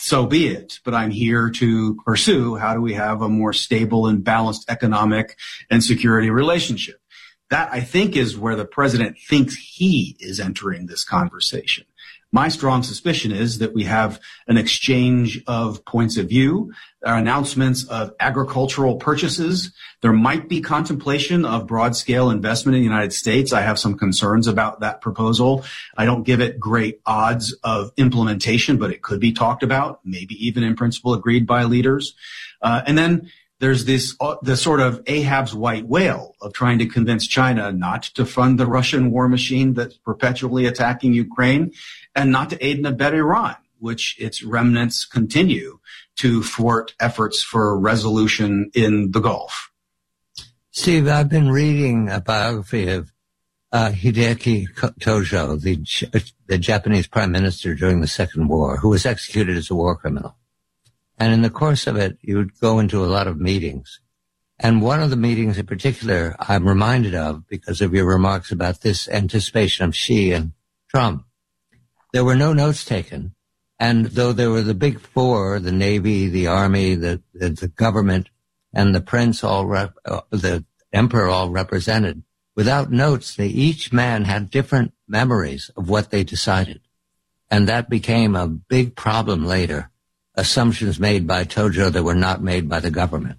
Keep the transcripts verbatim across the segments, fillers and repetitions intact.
so be it. But I'm here to pursue how do we have a more stable and balanced economic and security relationship. That, I think, is where the president thinks he is entering this conversation. My strong suspicion is that we have an exchange of points of view, announcements of agricultural purchases. There might be contemplation of broad-scale investment in the United States. I have some concerns about that proposal. I don't give it great odds of implementation, but it could be talked about, maybe even in principle agreed by leaders. Uh, and then there's this, uh, the sort of Ahab's white whale of trying to convince China not to fund the Russian war machine that's perpetually attacking Ukraine and not to aid and abet Iran, which its remnants continue to thwart efforts for resolution in the Gulf. Steve, I've been reading a biography of uh, Hideki Tojo, the, the Japanese prime minister during the Second War, who was executed as a war criminal. And in the course of it, you would go into a lot of meetings. And one of the meetings in particular I'm reminded of because of your remarks about this anticipation of Xi and Trump. There were no notes taken. And though there were the big four, the Navy, the Army, the, the, the government, and the prince, all rep, uh, the emperor all represented, without notes, they each man had different memories of what they decided. And that became a big problem later. Assumptions made by Tojo that were not made by the government.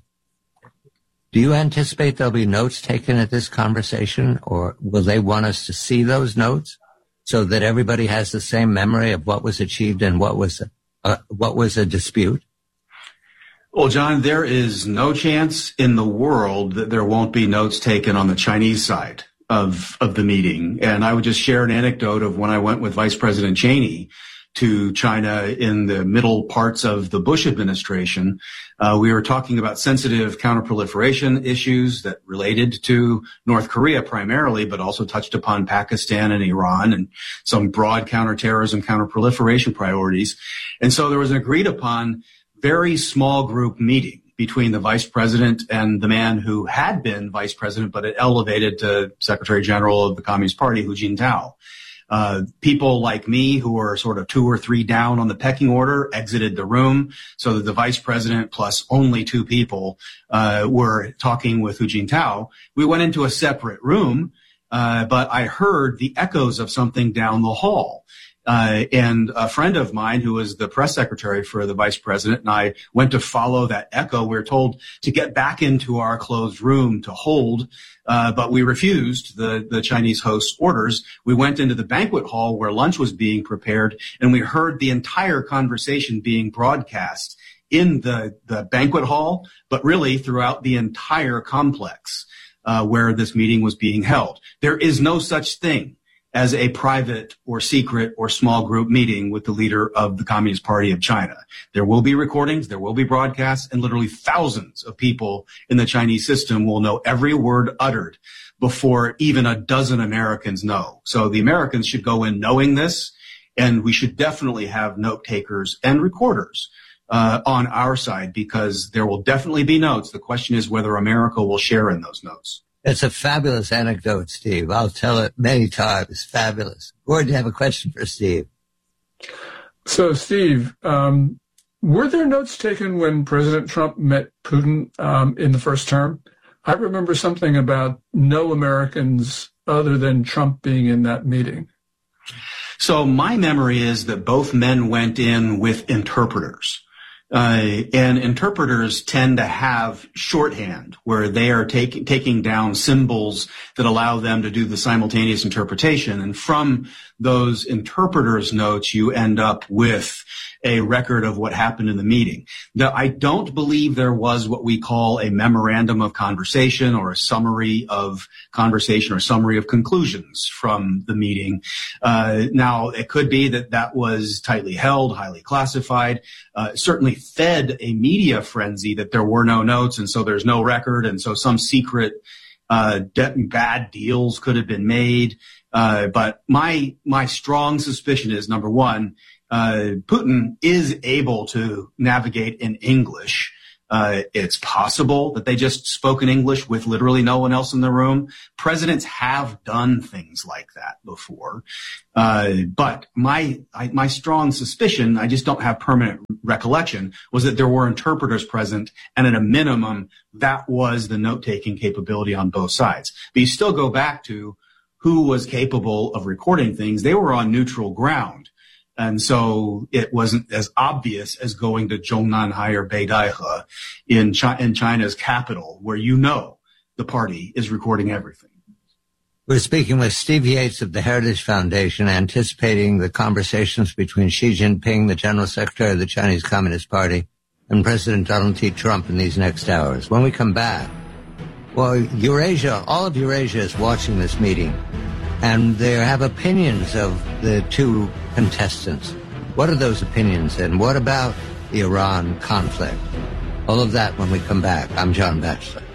Do you anticipate there'll be notes taken at this conversation, or will they want us to see those notes so that everybody has the same memory of what was achieved and what was uh, what was a dispute? Well, John, there is no chance in the world that there won't be notes taken on the Chinese side of of the meeting. And I would just share an anecdote of when I went with Vice President Cheney to China in the middle parts of the Bush administration. Uh, we were talking about sensitive counterproliferation issues that related to North Korea primarily, but also touched upon Pakistan and Iran and some broad counterterrorism, counterproliferation priorities. And so there was an agreed upon very small group meeting between the vice president and the man who had been vice president, but it elevated to Secretary General of the Communist Party, Hu Jintao. Uh, people like me who were sort of two or three down on the pecking order exited the room so that the vice president plus only two people, uh, were talking with Hu Jintao. We went into a separate room, uh, but I heard the echoes of something down the hall. Uh, and a friend of mine who was the press secretary for the vice president and I went to follow that echo. We were told to get back into our closed room to hold, uh, but we refused the, the Chinese host's orders. We went into the banquet hall where lunch was being prepared and we heard the entire conversation being broadcast in the, the banquet hall, but really throughout the entire complex, uh, where this meeting was being held. There is no such thing as a private or secret or small group meeting with the leader of the Communist Party of China. There will be recordings, there will be broadcasts, and literally thousands of people in the Chinese system will know every word uttered before even a dozen Americans know. So the Americans should go in knowing this, and we should definitely have note takers and recorders uh, on our side because there will definitely be notes. The question is whether America will share in those notes. It's a fabulous anecdote, Steve. I'll tell it many times. Fabulous. Gordon, I have a question for Steve. So, Steve, um, were there notes taken when President Trump met Putin um, in the first term? I remember something about no Americans other than Trump being in that meeting. So my memory is that both men went in with interpreters. Uh, and interpreters tend to have shorthand where they are taking taking down symbols that allow them to do the simultaneous interpretation. And from those interpreters' notes, you end up with a record of what happened in the meeting. Now, I don't believe there was what we call a memorandum of conversation or a summary of conversation or summary of conclusions from the meeting. Uh, now, it could be that that was tightly held, highly classified, uh, certainly fed a media frenzy that there were no notes and so there's no record and so some secret uh, de- bad deals could have been made. Uh, but my my strong suspicion is, number one, Uh, Putin is able to navigate in English. Uh, it's possible that they just spoke in English with literally no one else in the room. Presidents have done things like that before. Uh, but my, I, my strong suspicion, I just don't have permanent recollection, was that there were interpreters present, and at a minimum, that was the note-taking capability on both sides. But you still go back to who was capable of recording things. They were on neutral ground. And so it wasn't as obvious as going to Zhongnanhai or Beidaihe in, Chi- in China's capital, where you know the party is recording everything. We're speaking with Steve Yates of the Heritage Foundation, anticipating the conversations between Xi Jinping, the General Secretary of the Chinese Communist Party, and President Donald T. Trump in these next hours. When we come back, well, Eurasia, all of Eurasia is watching this meeting, and they have opinions of the two contestants. What are those opinions, and what about the Iran conflict? All of that when we come back. I'm John Batchelor.